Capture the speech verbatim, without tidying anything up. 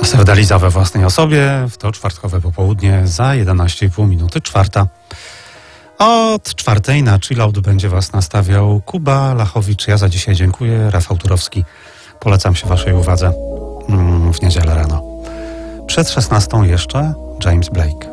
Serdaliza we własnej osobie w to czwartkowe popołudnie za jedenaście i pół minuty czwarta. Od czwartej na chillout będzie was nastawiał Kuba Lachowicz. Ja za dzisiaj dziękuję. Rafał Turowski. Polecam się waszej uwadze w niedzielę rano. Przed szesnastą jeszcze James Blake.